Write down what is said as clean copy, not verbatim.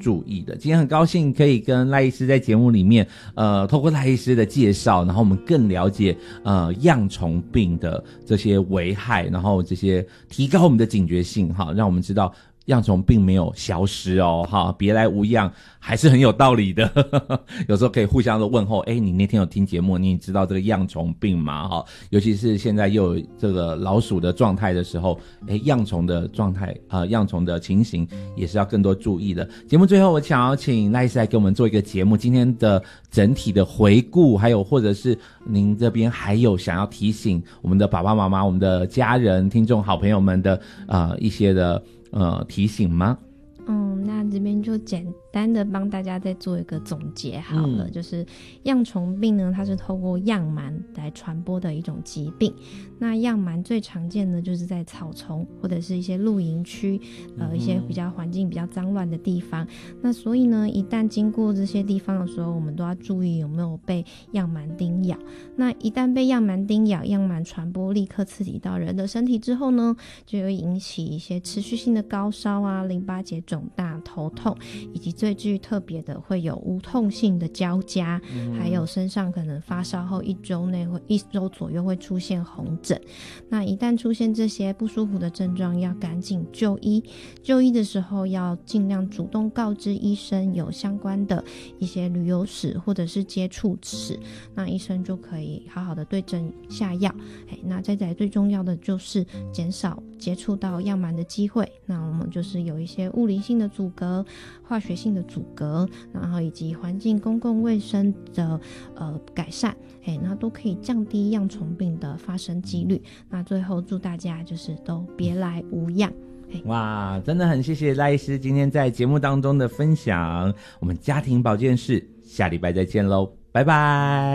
注意的。今天很高兴可以跟赖医师在节目里面透过赖医师的介绍，然后我们更了解恙虫病的这些危害，然后这些提高我们的警觉性哈，让我们知道恙虫并没有消失哦，哈，别来无恙还是很有道理的。有时候可以互相的问候，你那天有听节目，你也知道这个恙虫病吗？哈，尤其是现在又有这个老鼠的状态的时候，恙虫的状态恙虫的情形也是要更多注意的。节目最后，我想要请赖医师来给我们做一个节目今天的整体的回顾，还有或者是您这边还有想要提醒我们的爸爸妈妈、我们的家人、听众、好朋友们的一些的提醒吗？ 那这边就简单的帮大家再做一个总结好了，就是恙虫病呢，它是透过恙螨来传播的一种疾病。那恙螨最常见的就是在草丛或者是一些露营区，一些比较环境比较脏乱的地方。那所以呢，一旦经过这些地方的时候，我们都要注意有没有被恙螨叮咬。那一旦被恙螨叮咬，恙螨传播立刻刺激到人的身体之后呢，就会引起一些持续性的高烧啊、淋巴结肿大、头痛，以及最具特别的会有无痛性的交加，还有身上可能发烧后1周左右会出现红疹。那一旦出现这些不舒服的症状，要赶紧就医。就医的时候要尽量主动告知医生有相关的一些旅游史或者是接触史，那医生就可以好好的对症下药。那再来最重要的就是减少接触到恙螨的机会。那我们就是有一些物理性的阻隔、化学性的阻隔，然后以及环境公共卫生的改善，那都可以降低恙虫病的发生几率。那最后祝大家就是都别来无恙。 哇，真的很谢谢赖医师今天在节目当中的分享。我们家庭保健室下礼拜再见咯，拜拜。